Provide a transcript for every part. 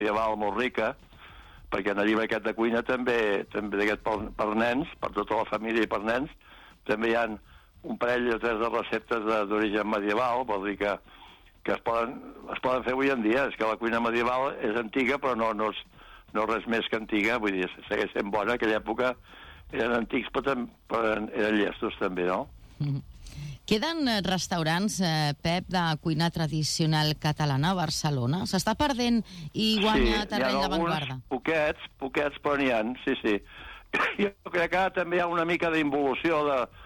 medieval molt rica, perquè en el llibre aquest de cuina també d'aquest per nens, per tota la família i per nens, també hi ha un parell o tres de receptes d'origen medieval, vol dir que es poden fer avui en dia. És que la cuina medieval és antiga, però no és res més que antiga, vull dir, segueix sent bona. En aquella època eren antics, però eren llestos també, no? Queden restaurants, Pep, de cuina tradicional catalana a Barcelona? S'està perdent i guanya terreny d'avantguarda? Sí, poquets, però n'hi ha, sí. Jo crec que també hi ha una mica d'involució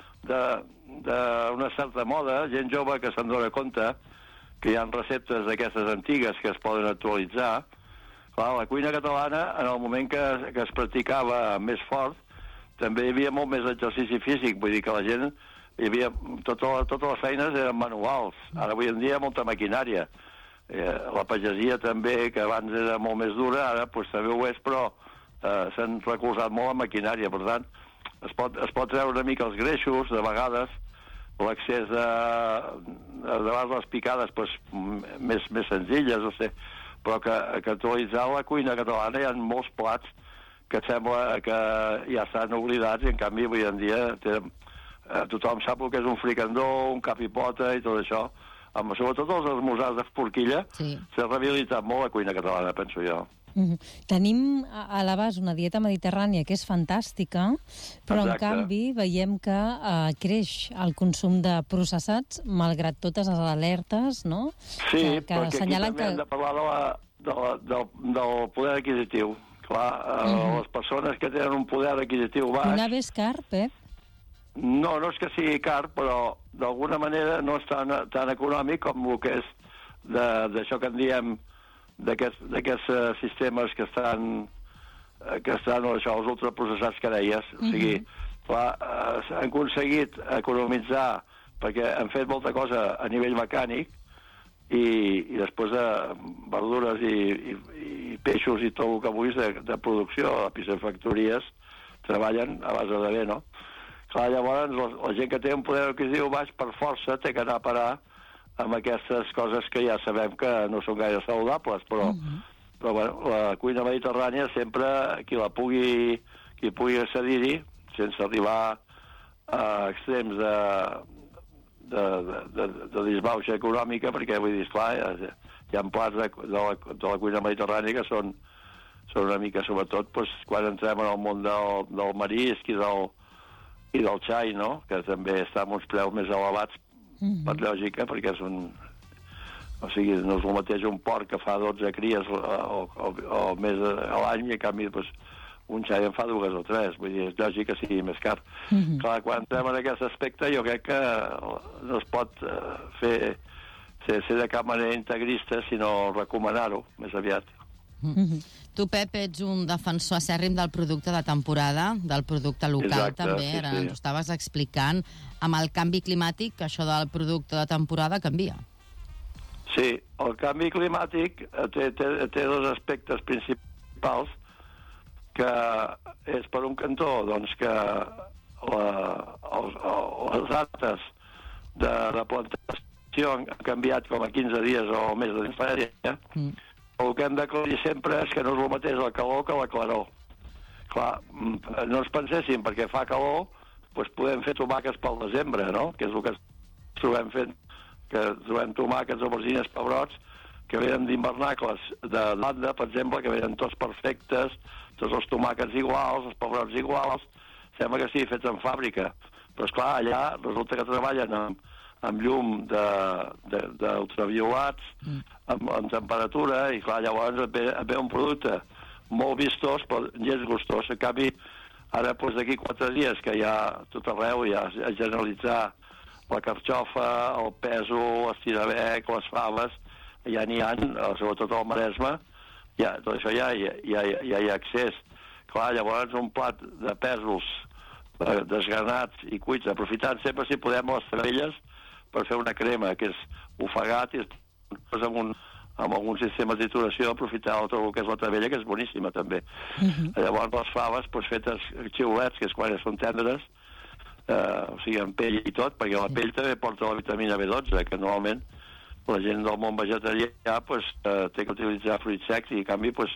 d'una certa moda, gent jove que se'n dona compte que hi ha receptes d'aquestes antigues que es poden actualitzar. Clar, la cuina catalana, en el moment que es practicava més fort, també hi havia molt més exercici físic, vull dir que la gent... Hi havia totes les feines eren manuals. Ara avui en dia hi ha molta maquinària. La pagesia també, que abans era molt més dura, ara també ho és, però s'han recolzat molt en maquinària. Per tant, es pot treure una mica els greixos, de vegades, l'accés de vegades les picades més senzilles, no sé, però que actualitzar la cuina catalana hi ha molts plats que et sembla que ja estan oblidats i en canvi avui en dia tothom sap el que és un fricandó, un cap i pota i tot això. Sobretot els esmorzars de forquilla s'ha rehabilitat molt la cuina catalana, penso jo. Tenim a l'abast una dieta mediterrània que és fantàstica, però en canvi veiem que creix el consum de processats, malgrat totes les alertes, no? Sí, perquè aquí també hem de parlar del poder adquisitiu. Clar, les persones que tenen un poder adquisitiu baix... Cuinar bé és car, Pep? No és que sigui car, però d'alguna manera no és tan econòmic com el que és d'això que en diem d'aquests sistemes que estan els ultraprocessats que deies. O sigui, clar, han aconseguit economitzar perquè han fet molta cosa a nivell mecànic i després verdures i peixos i tot el que vulguis de producció. Les piscifactories treballen a base de bé, no? Clar, llavors la gent que té un poder adquisitiu baix per força té que anar a parar amb aquestes coses que ja sabem que no són gaire saludables, però bueno, la cuina mediterrània sempre qui pugui accedir-hi sense arribar a extrems de disbauxa econòmica, perquè vull dir, esclar, hi ha plats de la cuina mediterrània que són una mica, sobretot, quan entrem en el món del marisc i del xai, no? Que també està amb uns preus més elevats, per lògica, perquè és o sigui, no és el mateix un porc que fa 12 cries o més a l'any i en canvi un xai en fa 2 o 3, vull dir, és lògic que sigui més car. Clar, quan entrem en aquest aspecte jo crec que no es pot ser de cap manera integrista, sinó recomanar-ho més aviat. Tu, Pep, ets un defensor acèrrim del producte de temporada, del producte local. Exacte, també, ara ens ho estaves explicant. Amb el canvi climàtic, això del producte de temporada canvia. Sí, el canvi climàtic té 2 aspectes principals, que és per un cantó, doncs, que les dates de plantació han canviat com a 15 dies o més de diferència. El que hem d'aclarir sempre és que no és el mateix la calor que la claror. Clar, no ens penséssim, perquè fa calor, doncs podem fer tomàquets pel desembre, no? Que és el que trobem fent, que trobem tomàquets o albergines pebrots que venen d'hivernacles d'Holanda, per exemple, que venen tots perfectes, tots els tomàquets iguals, els pebrots iguals, sembla que sigui fets en fàbrica. Però, esclar, allà resulta que treballen amb llum d'ultraviolats, amb temperatura, i clar, llavors ve un producte molt vistós, però gens gustós. En canvi, ara, d'aquí 4 dies, que ja tot arreu ja es generalitzar la carxofa, el pèsol, l'estirabec, les faves, ja n'hi ha, sobretot al Maresme, tot això ja hi ha accés. Clar, llavors un plat de pèsols desgranats i cuits, aprofitant sempre, si podem, les taravelles per fer una crema, que és ofegat i amb algun sistema de trituració aprofitar tot el que és la tavella, que és boníssima també. Llavors les faves fetes xiulets, que és quan són tendres, o sigui, amb pell i tot, perquè la pell també porta la vitamina B12, que normalment la gent del món vegetarià pues, té que utilitzar fruits secs i, en canvi, pues,